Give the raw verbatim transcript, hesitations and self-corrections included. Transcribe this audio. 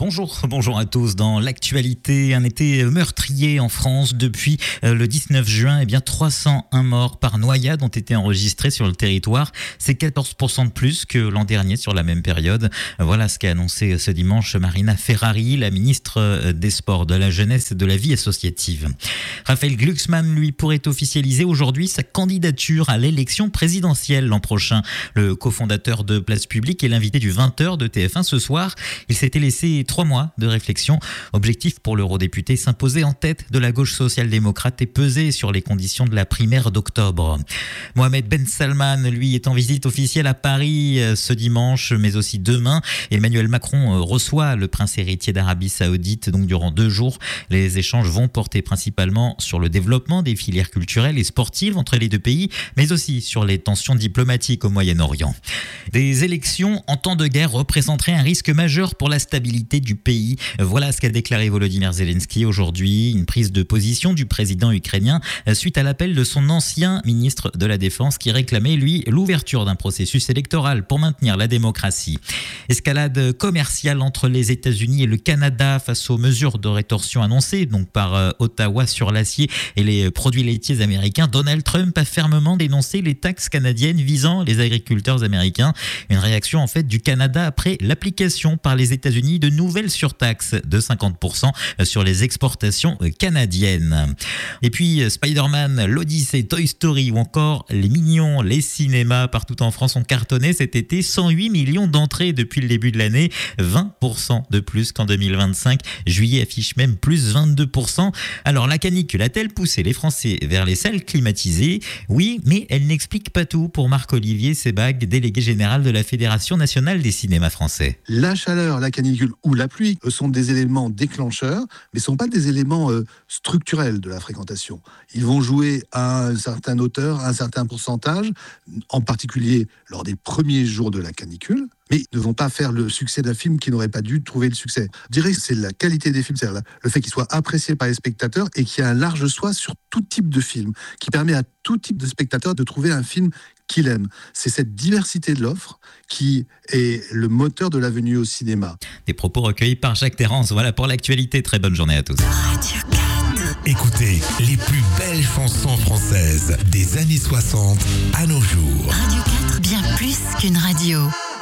Bonjour, bonjour à tous. Dans l'actualité, un été meurtrier en France depuis le dix-neuf juin. Eh bien, trois cent un morts par noyade ont été enregistrés sur le territoire. C'est quatorze pour cent de plus que l'an dernier sur la même période. Voilà ce qu'a annoncé ce dimanche Marina Ferrari, la ministre des Sports, de la Jeunesse et de la Vie associative. Raphaël Glucksmann, lui, pourrait officialiser aujourd'hui sa candidature à l'élection présidentielle l'an prochain. Le cofondateur de Place Publique et l'invité du vingt heures de T F un ce soir. Il s'était laissé trois mois de réflexion. Objectif pour l'eurodéputé, s'imposer en tête de la gauche social-démocrate et peser sur les conditions de la primaire d'octobre. Mohamed Ben Salman, lui, est en visite officielle à Paris ce dimanche, mais aussi demain. Emmanuel Macron reçoit le prince héritier d'Arabie Saoudite donc durant deux jours. Les échanges vont porter principalement sur le développement des filières culturelles et sportives entre les deux pays, mais aussi sur les tensions diplomatiques au Moyen-Orient. Des élections en temps de guerre représenteraient un risque majeur pour la stabilité du pays. Voilà ce qu'a déclaré Volodymyr Zelensky aujourd'hui. Une prise de position du président ukrainien suite à l'appel de son ancien ministre de la Défense qui réclamait, lui, l'ouverture d'un processus électoral pour maintenir la démocratie. Escalade commerciale entre les États-Unis et le Canada face aux mesures de rétorsion annoncées donc par Ottawa sur l'acier et les produits laitiers américains. Donald Trump a fermement dénoncé les taxes canadiennes visant les agriculteurs américains. Une réaction en fait du Canada après l'application par les États-Unis de nouvelles surtaxes de cinquante pour cent sur les exportations canadiennes. Et puis Spider-Man, l'Odyssée, Toy Story ou encore les Mignons, les cinémas partout en France ont cartonné cet été. cent huit millions d'entrées depuis le début de l'année, vingt pour cent de plus qu'en deux mille vingt-cinq. Juillet affiche même plus vingt-deux pour cent. Alors la canicule a-t-elle poussé les Français vers les salles climatisées ? Oui, mais elle n'explique pas tout pour Marc-Olivier Sebag, délégué général de la Fédération nationale des cinémas français. La chaleur, la canicule ou la pluie sont des éléments déclencheurs, mais ne sont pas des éléments euh, structurels de la fréquentation. Ils vont jouer à une certaine hauteur, à un certain pourcentage, en particulier lors des premiers jours de la canicule, mais ne vont pas faire le succès d'un film qui n'aurait pas dû trouver le succès. Je dirais que c'est la qualité des films, c'est-à-dire le fait qu'ils soient appréciés par les spectateurs et qu'il y ait un large choix sur tout type de film, qui permet à tout type de spectateur de trouver un film qu'il aime. C'est cette diversité de l'offre qui est le moteur de la venue au cinéma. Des propos recueillis par Jacques Terrance. Voilà pour l'actualité. Très bonne journée à tous. Écoutez les plus belles chansons françaises des années soixante à nos jours. Radio quatre, bien plus qu'une radio.